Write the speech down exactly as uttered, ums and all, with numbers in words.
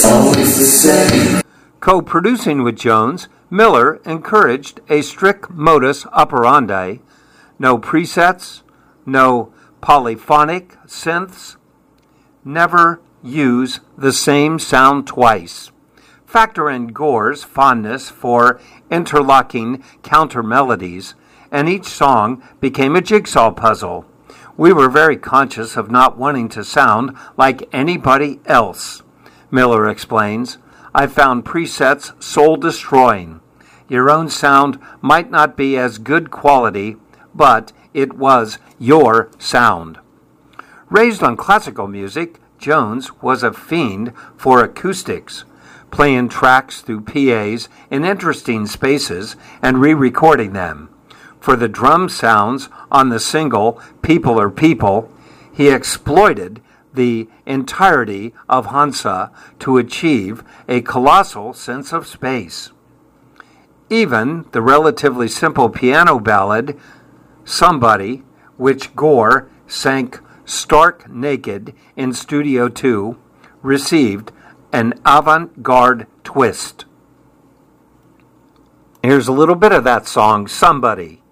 always the same. Co-producing with Jones, Miller encouraged a strict modus operandi, no presets, no polyphonic synths, never use the same sound twice. Factor in Gore's fondness for interlocking counter melodies, and each song became a jigsaw puzzle. We were very conscious of not wanting to sound like anybody else, Miller explains. I found presets soul-destroying. Your own sound might not be as good quality, but it was your sound. Raised on classical music, Jones was a fiend for acoustics, playing tracks through P As in interesting spaces and re-recording them. For the drum sounds on the single People Are People, he exploited the entirety of Hansa to achieve a colossal sense of space. Even the relatively simple piano ballad, Somebody, which Gore sank stark naked in Studio two, received an avant-garde twist. Here's a little bit of that song, Somebody.